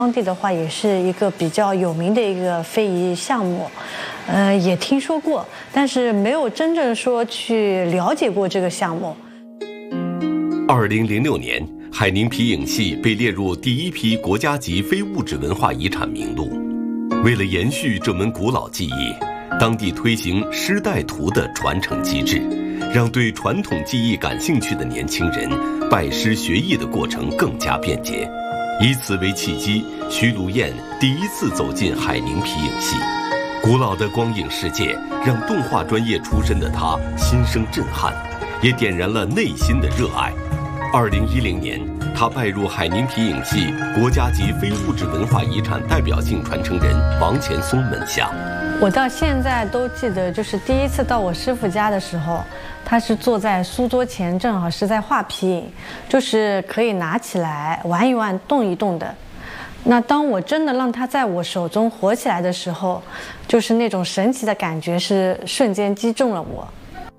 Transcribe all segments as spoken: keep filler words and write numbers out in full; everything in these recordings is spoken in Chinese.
当地的话也是一个比较有名的一个非遗项目，呃，也听说过，但是没有真正说去了解过这个项目。 二零零六年，海宁皮影戏被列入第一批国家级非物质文化遗产名录。为了延续这门古老技艺，当地推行师带徒的传承机制，让对传统技艺感兴趣的年轻人拜师学艺的过程更加便捷。以此为契机，徐卢燕第一次走进海宁皮影戏。古老的光影世界让动画专业出身的她心生震撼，也点燃了内心的热爱。二零一零年，她拜入海宁皮影戏国家级非物质文化遗产代表性传承人王前松门下。 我到现在都记得，就是第一次到我师傅家的时候，他是坐在书桌前，正好是在画皮影，就是可以拿起来玩一玩、动一动的。那当我真的让它在我手中活起来的时候，就是那种神奇的感觉是瞬间击中了我。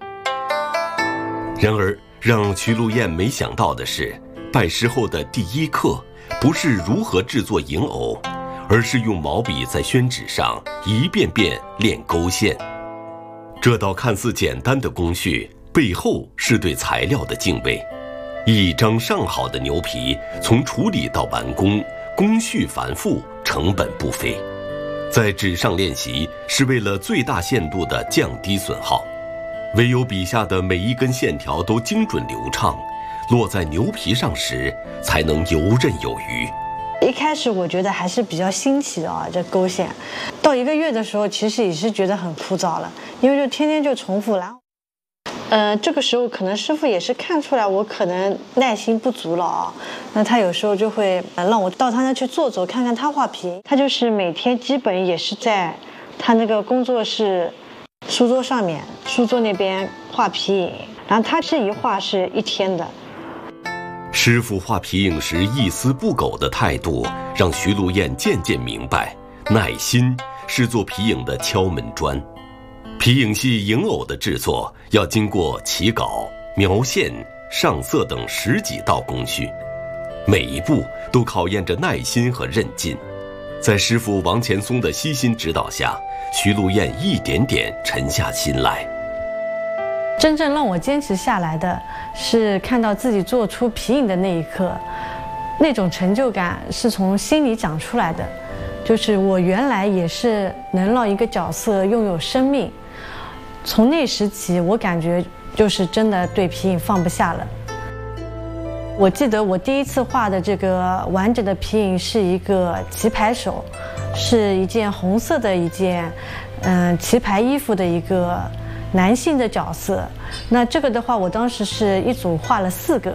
然而，让徐卢燕没想到的是，拜师后的第一课不是如何制作影偶，而是用毛笔在宣纸上一遍遍练勾线。这道看似简单的工序背后是对材料的敬畏。一张上好的牛皮，从处理到完工，工序繁复，成本不菲。在纸上练习是为了最大限度地降低损耗，唯有笔下的每一根线条都精准流畅，落在牛皮上时才能游刃有余。 一开始我觉得还是比较新奇的啊，这勾线，到一个月的时候，其实也是觉得很枯燥了，因为就天天就重复。然后，呃，这个时候可能师傅也是看出来我可能耐心不足了啊，那他有时候就会让我到他那去坐坐，看看他画皮。他就是每天基本也是在他那个工作室书桌上面，书桌那边画皮影，然后他这一画是一天的。 师傅画皮影时一丝不苟的态度，让徐卢燕渐渐明白，耐心是做皮影的敲门砖。皮影戏影偶的制作要经过起稿、描线、上色等十几道工序，每一步都考验着耐心和韧劲。在师傅王前松的悉心指导下，徐卢燕一点点沉下心来。 真正让我坚持下来的是看到自己做出皮影的那一刻，那种成就感是从心里长出来的。就是我原来也是能让一个角色拥有生命，从那时起我感觉就是真的对皮影放不下了。我记得我第一次画的这个完整的皮影是一个棋牌手，是一件红色的一件嗯棋牌衣服的一个男性的角色。那这个的话，我当时是一组画了四个，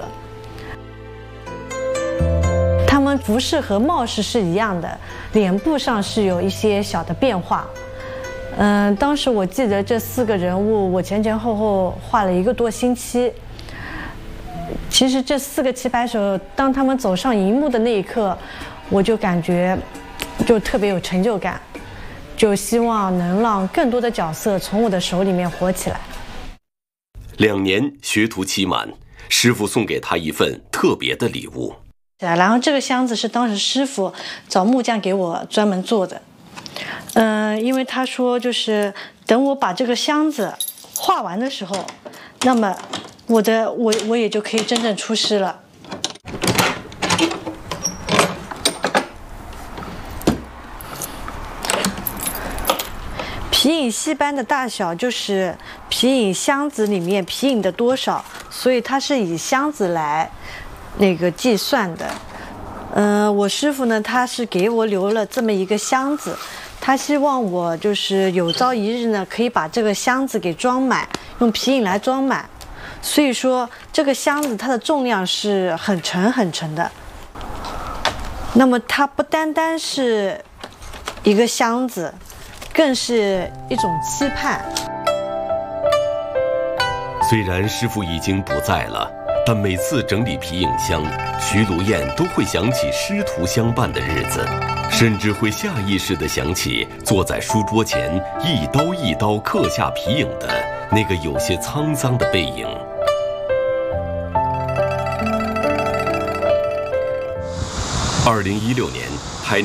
他们服饰和貌似是一样的，脸部上是有一些小的变化。嗯，当时我记得这四个人物，我前前后后画了一个多星期。其实这四个棋牌手，当他们走上荧幕的那一刻，我就感觉就特别有成就感，就希望能让更多的角色从我的手里面活起来。 两年学徒期满，师傅送给他一份特别的礼物。 然后这个箱子是当时师傅找木匠给我专门做的。嗯、呃，因为他说就是等我把这个箱子画完的时候，那么我的我我也就可以真正出师了。皮影戏班的大小就是皮影箱子里面皮影的多少，所以它是以箱子来那个计算的。嗯、呃，我师傅呢，他是给我留了这么一个箱子，他希望我就是有朝一日呢，可以把这个箱子给装满，用皮影来装满。所以说，这个箱子它的重量是很沉很沉的。那么它不单单是一个箱子，更是一种期盼。 虽然师傅已经不在了，但每次整理皮影箱，徐卢燕都会想起师徒相伴的日子，甚至会下意识地想起坐在书桌前一刀一刀刻下皮影的那个有些沧桑的背影。二零一六年，